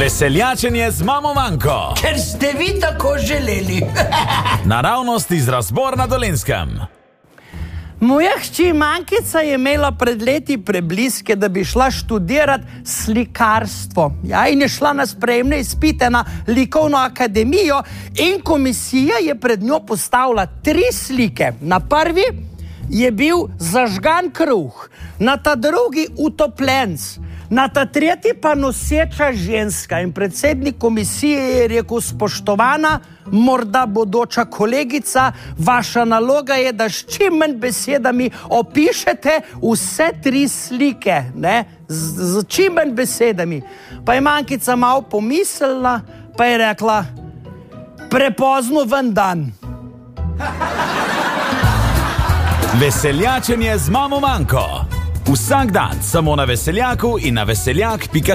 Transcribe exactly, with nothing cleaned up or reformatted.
Veseljačenje z mamo Manko. Ker ste vi tako želeli. Naravnost iz Razbor na Dolenjskem. Moja hči Mankica je imela pred leti prebliske, da bi šla študirati slikarstvo. Ja, in je šla na sprejemne izpite na likovno akademijo in komisija je pred njo postavila tri slike. Na prvi je bil zažgan kruh, na ta drugi utopljenc, na ta tretji pa noseča ženska. In predsednik komisije je rekel: spoštovana, morda bodoča kolegica, vaša naloga je, da s čim manj besedami opišete vse tri slike, ne? Z, z čim manj besedami. Pa je Mankica malo pomislila, pa je rekla: prepozno ven dan. Veseljačenje z mamo Manko. Vsak dan samo na Veseljaku in na veseljak pika si.